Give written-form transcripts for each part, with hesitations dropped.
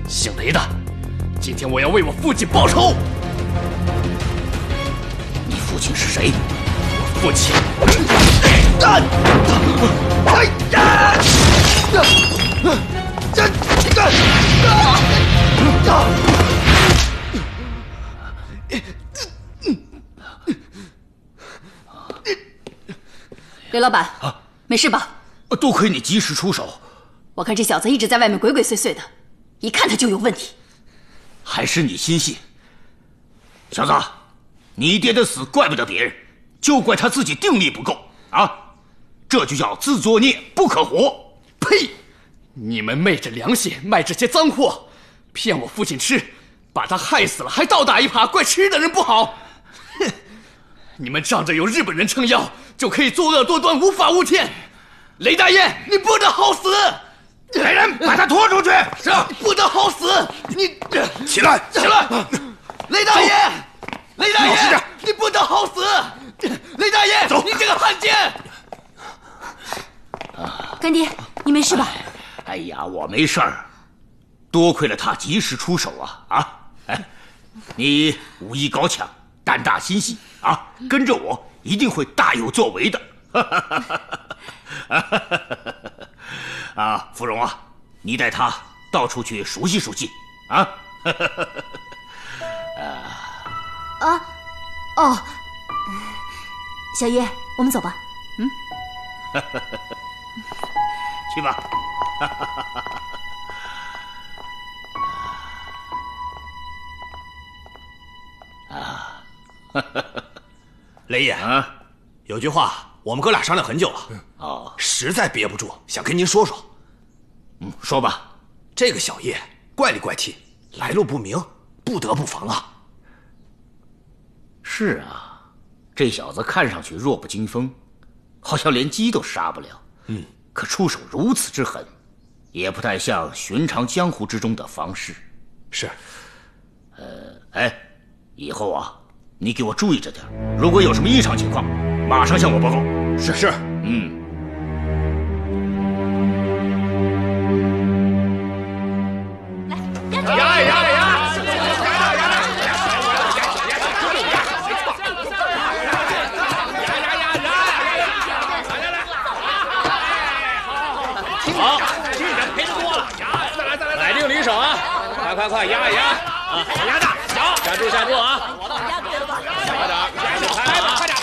姓雷的，今天我要为我父亲报仇。 你父亲是谁？ 我父亲。 刘老板，没事吧？ 多亏你及时出手。 我看这小子一直在外面鬼鬼祟祟的，一看他就有问题。 还是你心细。小子，你爹的死怪不得别人，就怪他自己定力不够啊！这就叫自作孽不可活。 呸！你们昧着良心卖这些脏货，骗我父亲吃，把他害死了还倒打一耙，怪吃的人不好。哼！你们仗着有日本人撑腰，就可以作恶多端，无法无天。雷大爷，你不得好死！ 来人，把他拖出去！ 是，不得好死！你起来， 起来！雷大爷，雷大爷，你不得好死！雷大爷，走！你这个汉奸！ 干爹，你没事吧？ 哎呀，我没事儿，多亏了他及时出手啊！哎，你武艺高强，胆大心细啊，跟着我一定会大有作为的。啊，芙蓉啊，你带他到处去熟悉熟悉啊！ 哦，小叶，我们走吧。 去吧。 雷爷啊，有句话我们哥俩商量很久了， 哦， 实在憋不住，想跟您说说。 说吧。 这个小叶怪里怪气，来路不明，不得不防啊。 是啊，这小子看上去弱不禁风，好像连鸡都杀不了。可出手如此之狠，也不太像寻常江湖之中的方式。 是。 哎，以后啊，你给我注意着点，如果有什么异常情况，马上向我报告。 是是。 好，这人赔的多了，买定离手啊！快压一压啊！压大，下注啊！小点，开啊！快点！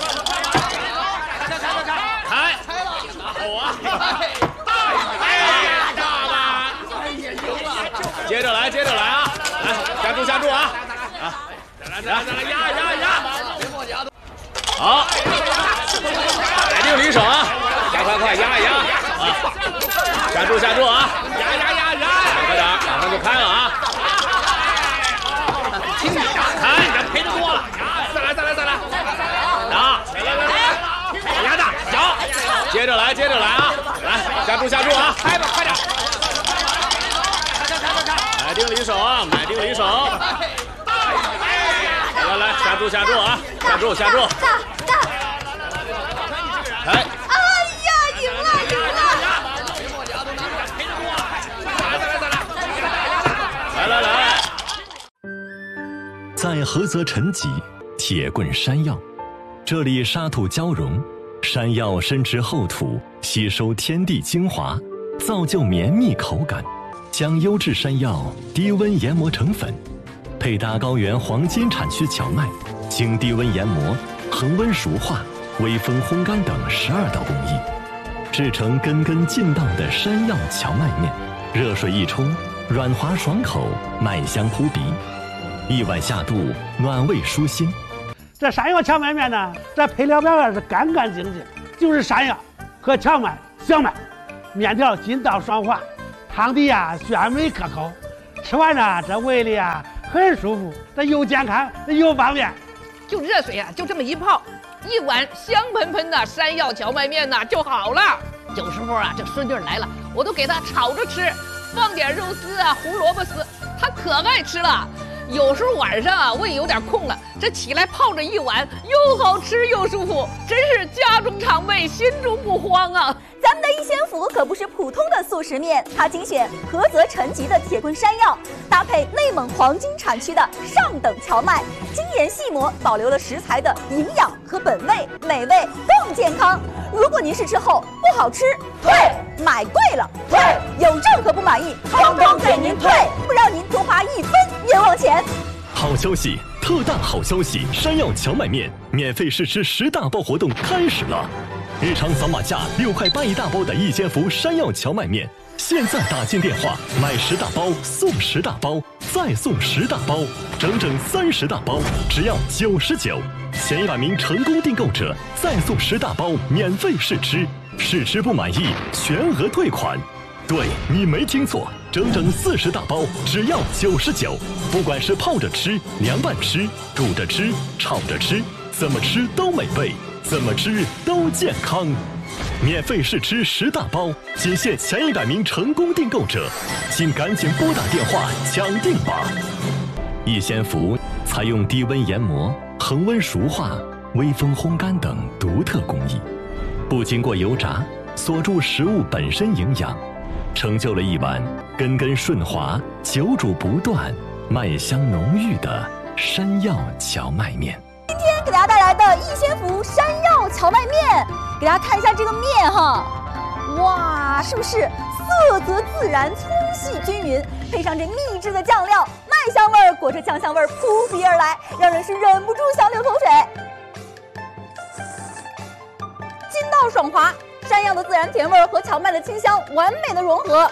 开！好啊！哎呀，大吧！接着来啊！来，下注啊！再来，压！好，买定离手啊！快压一压啊！下注啊！压！快点，马上就开了啊！听你的，看你这赔的多了，再来！打！来！压大小，接着来啊！来，下注啊！开吧，快点！买定离手啊！来，下注啊！下注！哎！ 赢了！ 来！ 在菏泽陈集，铁棍山药，这里沙土交融，山药深植厚土，吸收天地精华，造就绵密口感。将优质山药低温研磨成粉，配搭高原黄金产区荞麦，经低温研磨、恒温熟化、微风烘干等12道工艺，制成根根劲道的山药荞麦面。热水一冲，软滑爽口，麦香扑鼻。一碗下肚，暖胃舒心。 这山药荞麦面呢，这配料表是干干净净，就是山药和荞麦、小麦，面条筋道爽滑，汤底鲜美可口，吃完呢这胃里很舒服，这又健康又方便。 就热水就这么一泡，一碗香喷喷的山药荞麦面就好了。有时候这孙女来了，我都给她炒着吃，放点肉丝胡萝卜丝，她可爱吃了。 有时候晚上啊，我也有点空了，这起来泡着一碗，又好吃又舒服，真是家中常备，心中不慌啊。 咱们的一仙府可不是普通的速食面，它精选菏泽陈集的铁棍山药，搭配内蒙黄金产区的上等荞麦，精研细磨，保留了食材的营养和本味，美味更健康。如果您是吃后不好吃，退；买贵了，退；有任何不满意，通通给您退，不让您多花1分冤枉钱。 好消息，特大好消息！山药荞麦面免费试吃10大包活动开始了。日常扫码价6块8一大包的一仙福山药荞麦面，现在打进电话买10大包送10大包，再送10大包，整整30大包，只要99。前100名成功订购者再送10大包免费试吃，试吃不满意全额退款。对，你没听错，整整40大包只要99，不管是泡着吃、凉拌吃、煮着吃、炒着吃，怎么吃都美味，怎么吃都健康。免费试吃10大包，仅限前100名成功订购者，请赶紧拨打电话抢订吧。一仙福采用低温研磨、恒温熟化、微风烘干等独特工艺，不经过油炸，锁住食物本身营养，成就了一碗根根顺滑、久煮不断、麦香浓郁的山药荞麦面。 今天给大家带来的一仙福山药荞麦面，给大家看一下这个面哈，哇，是不是色泽自然、粗细均匀，配上这秘制的酱料，麦香味裹着酱香味扑鼻而来，让人是忍不住想流口水。筋道爽滑，山药的自然甜味和荞麦的清香完美的融合，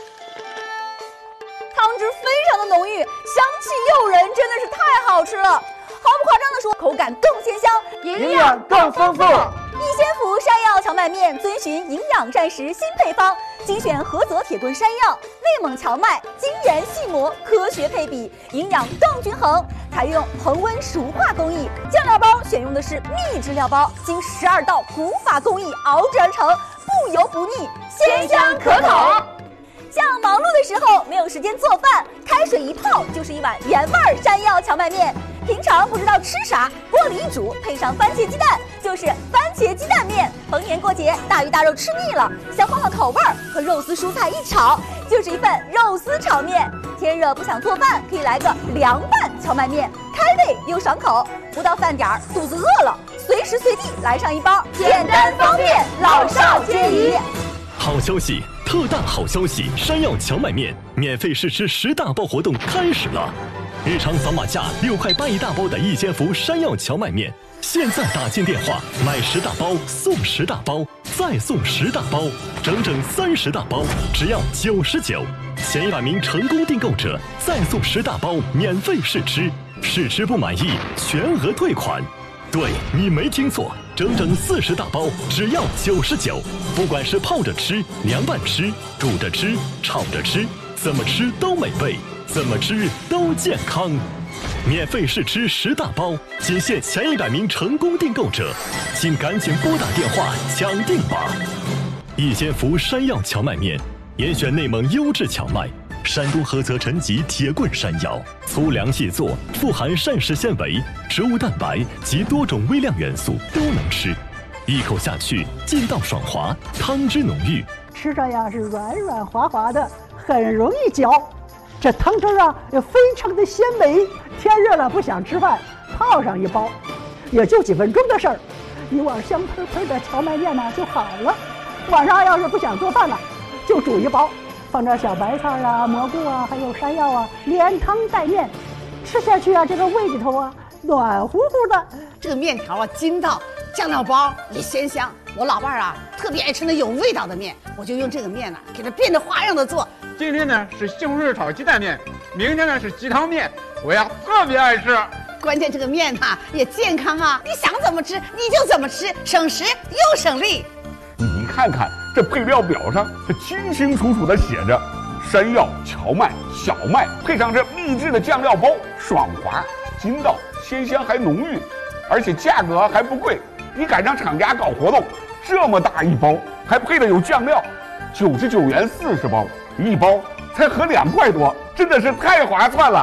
汤汁非常的浓郁，香气诱人，真的是太好吃了。毫不夸张地说，口感更鲜香， 营养更丰富。 一仙福山药荞麦面遵循营养膳食新配方，精选菏泽铁棍山药、内蒙荞麦，精研细磨，科学配比，营养更均衡。采用恒温熟化工艺，酱料包选用的是秘制料包，经12道古法工艺熬制而成，不油不腻，鲜香可口。像忙碌的时候没有时间做饭，开水一泡就是一碗原味山药荞麦面。平常不知道吃啥，锅里一煮，配上番茄鸡蛋，就是番茄鸡蛋面。逢年过节，大鱼大肉吃腻了，想换换口味儿，和肉丝蔬菜一炒，就是一份肉丝炒面。天热不想做饭，可以来个凉拌荞麦面，开胃又爽口。不到饭点儿，肚子饿了，随时随地来上一包，简单方便，老少皆宜。 好消息，特大好消息！山药荞麦面免费试吃10大包活动开始了。日常扫码价6块8一大包的一仙福山药荞麦面，现在打进电话买10大包送10大包，再送10大包，整整30大包，只要99。前100名成功订购者再送10大包免费试吃，试吃不满意全额退款。对，你没听错，整整40大包只要99，不管是泡着吃、凉拌吃、煮着吃、炒着吃，怎么吃都美味，怎么吃都健康。免费试吃10大包，仅限前100名成功订购者，请赶紧拨打电话抢订吧。一仙福山药荞麦面，严选内蒙优质荞麦，山东菏泽陈集铁棍山药，粗粮细作，富含膳食纤维、植物蛋白及多种微量元素，都能吃。一口下去，劲道爽滑，汤汁浓郁， 吃着呀是软软滑滑的，很容易嚼。这汤汁啊也非常的鲜美。天热了不想吃饭，泡上一包，也就几分钟的事儿，一碗香喷喷的荞麦面呢就好了。晚上要是不想做饭了，就煮一包，放点小白菜啊、蘑菇啊，还有山药啊，连汤带面，吃下去啊，这个胃里头啊暖乎乎的。 这个面条啊筋道，酱料包也鲜香。我老伴儿啊特别爱吃那有味道的面，我就用这个面呢给它变着花样的做。 今天呢是西红柿炒鸡蛋面，明天呢是鸡汤面，我呀特别爱吃。 关键这个面呐也健康啊，你想怎么吃你就怎么吃，省时又省力。 你看看这配料表上，这清清楚楚的写着山药、荞麦、小麦，配上这秘制的酱料包，爽滑、筋道、鲜香还浓郁，而且价格还不贵。你赶上厂家搞活动，这么大一包，还配的有酱料，99元40包，一包才合2块多，真的是太划算了。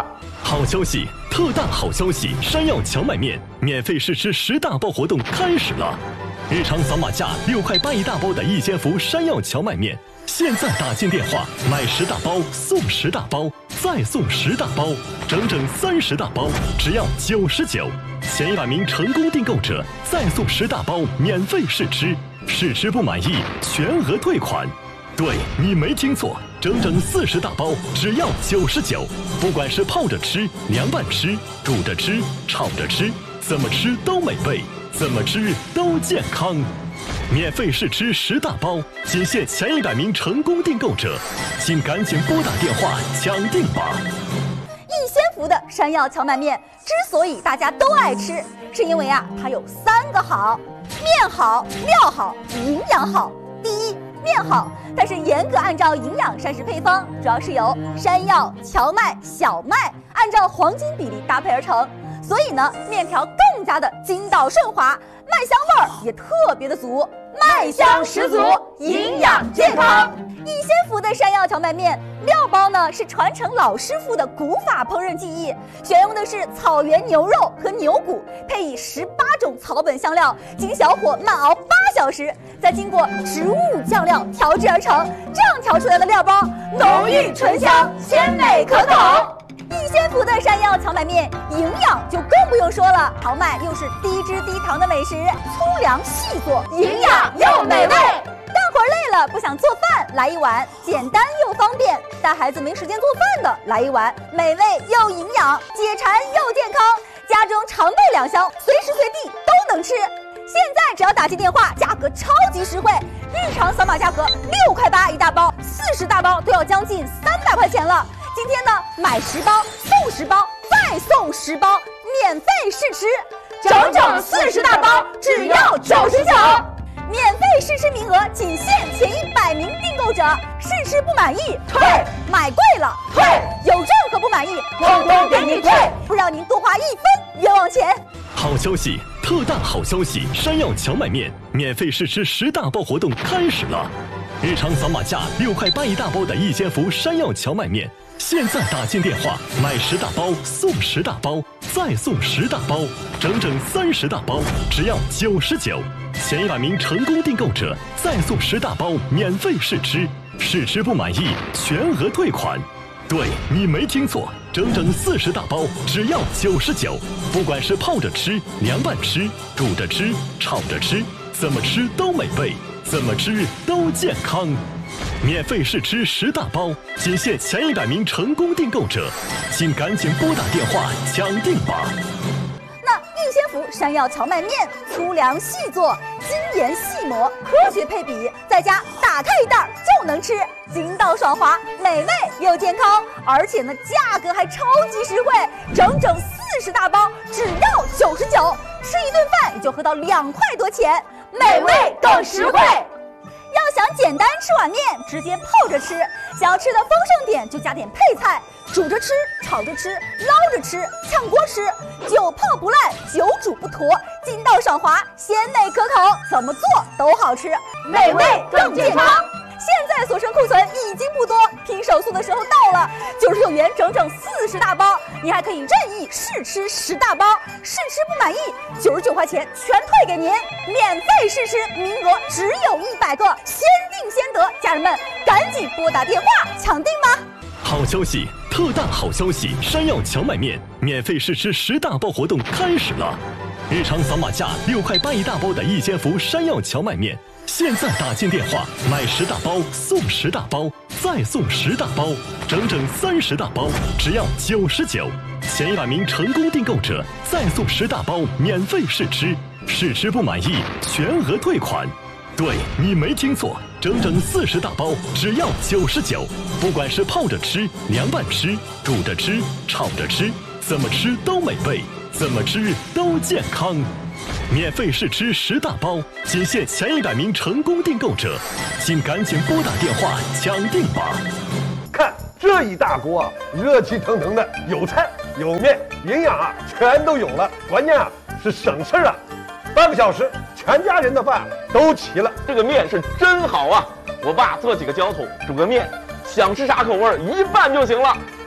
好消息，特大好消息！山药荞麦面免费试吃10大包活动开始了，日常扫码价6块8一大包的一千伏山药荞麦面，现在打进电话买10大包送10大包，再送10大包，整整30大包，只要99。前100名成功订购者再送10大包免费试吃，试吃不满意全额退款。对，你没听错，整整40大包，只要99。不管是泡着吃、凉拌吃、煮着吃、炒着吃，怎么吃都美味，怎么吃都健康。免费试吃10大包，仅限前100名成功订购者，请赶紧拨打电话抢订吧。 逸仙福的山药荞麦面之所以大家都爱吃，是因为它有3个好：面好、料好、营养好。第一，面好，它是严格按照营养膳食配方，主要是由山药、荞麦、小麦按照黄金比例搭配而成，所以呢，面条更加的筋道顺滑，麦香味儿也特别的足，麦香十足，营养健康。逸仙福的山药荞麦面料包呢是传承老师傅的古法烹饪技艺，选用的是草原牛肉和牛骨，配以18种草本香料，经小火慢熬8小时，再经过植物酱料调制而成，这样调出来的料包浓郁醇香，鲜美可口。逸仙福的山药荞麦面营养就更不用说了，荞麦又是低脂低糖的美食，粗粮细做，营养又美味。干活累了不想做饭，来一碗简单又方便；带孩子没时间做饭的，来一碗美味又营养，解馋又健康，家中常备2箱，随时随地都能吃。现在只要打进电话，价格超级实惠，日常扫码价格6块8一大包，40大包都要将近300块钱了。今天呢，买10包送10包，再送10包，免费试吃，整整40大包，只要99。免费试吃名额仅限前100名订购者，试吃不满意退，买贵了退，有任何不满意，统统给您退，不让您多花1分冤枉钱。 好消息，特大好消息！山药荞麦面免费试吃10大包活动开始了，日常扫码价6块8一大包的逸仙福山药荞麦面，现在打进电话买10大包送10大包，再送10大包，整整30大包，只要99。前100名成功订购者再送10大包免费试吃，试吃不满意全额退款。对，你没听错，整整40大包，只要99。不管是泡着吃、凉拌吃、煮着吃、炒着吃，怎么吃都美味，怎么吃都健康。免费试吃10大包，仅限前100名成功订购者，请赶紧拨打电话抢订吧。 那逸仙福山药荞麦面粗粮细做，精研细磨，科学配比，在家打开一袋就能吃，筋道爽滑，美味又健康，而且呢价格还超级实惠，整整40大包只要99，吃一顿饭也就合到2块多钱，美味更实惠。要想简单吃碗面，直接泡着吃；想要吃的丰盛点，就加点配菜，煮着吃、炒着吃、捞着吃、炝锅吃，久泡不烂，久煮不坨，筋道爽滑，鲜美可口，怎么做都好吃，美味更健康。现在所剩库存已经不多，拼手速的时候到了，99元整整40大包，你还可以任意试吃10大包，试吃不满意，99块钱全退给您，免费试吃，名额只有100个，先订先得，家人们赶紧拨打电话抢订吧。 好消息，特大好消息！山药荞麦面免费试吃10大包活动开始了，日常扫码价6块8一大包的逸仙福山药荞麦面，现在打进电话买10大包送10大包，再送10大包，整整30大包，只要99。前100名成功订购者再送10大包免费试吃，试吃不满意全额退款。对，你没听错，整整40大包，只要99。不管是泡着吃、凉拌吃、煮着吃、炒着吃，怎么吃都美味，怎么吃都健康。免费试吃10大包，仅限前100名成功订购者，请赶紧拨打电话抢订吧。 看这一大锅，热气腾腾的，有菜有面，营养全都有了，关键是省事啊。半个小时，全家人的饭都齐了。 这个面是真好啊！我爸做几个浇头，煮个面，想吃啥口味一拌就行了。